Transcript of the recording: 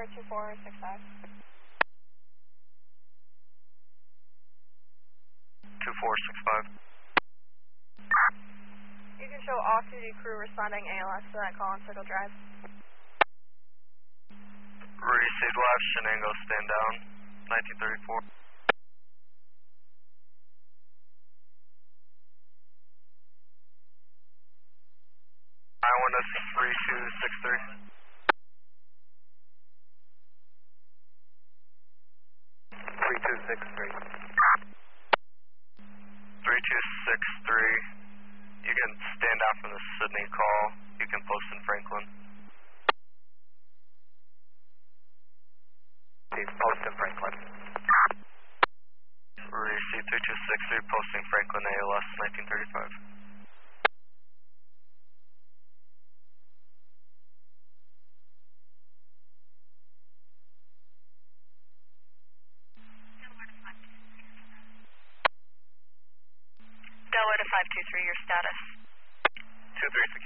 2465. 2465. You can show off-duty crew responding ALS to that call on Circle Drive. Received left, Shenango, stand down, 1934. Eyewitness 3263. 3263. 3263. You can stand out from the Sydney call. You can post in Franklin. Post in Franklin. Receive 3263, posting Franklin ALS 1935. Delta 523, your status. 236.